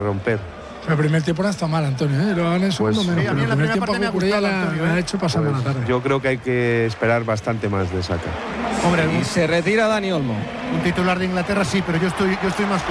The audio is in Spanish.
romper. El primer tiempo no está mal, Antonio, ¿eh? Lo hagan en segundo menos. sí, a mí Pero en la el primer primera tiempo parte me ha a Cucurella gustado, Antonio, la ha hecho pasar mala tarde. Yo creo que hay que esperar bastante más de Saka. Hombre, Y se retira Dani Olmo. un titular de Inglaterra sí, pero yo estoy más